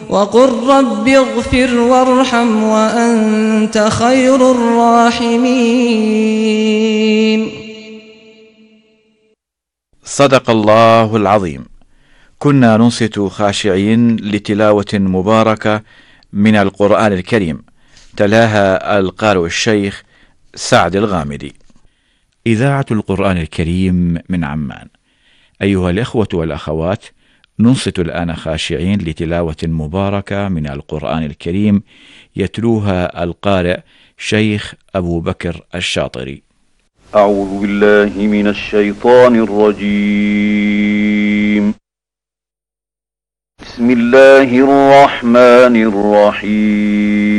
وقل رب اغفر وارحم وأنت خير الراحمين. صدق الله العظيم. كنا ننصت خاشعين لتلاوة مباركة من القرآن الكريم، تلاها القارئ الشيخ سعد الغامدي. إذاعة القرآن الكريم من عمان. أيها الإخوة والأخوات، ننصت الآن خاشعين لتلاوة مباركة من القرآن الكريم يتلوها القارئ شيخ أبو بكر الشاطري. أعوذ بالله من الشيطان الرجيم. بسم الله الرحمن الرحيم.